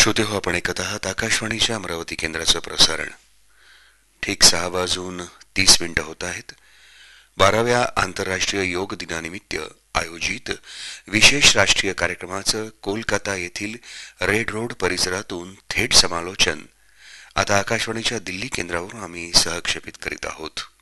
श्रोते हो, आपण ऐकत आहात आकाशवाणीच्या अमरावती केंद्राचं प्रसारण. ठीक 6:30 होत आहेत. 12व्या आंतरराष्ट्रीय योग दिनानिमित्त आयोजित विशेष राष्ट्रीय कार्यक्रमाचं कोलकाता येथील रेड रोड परिसरातून थेट समालोचन आता आकाशवाणीच्या दिल्ली केंद्रावरून आम्ही सहक्षेपित करीत आहोत.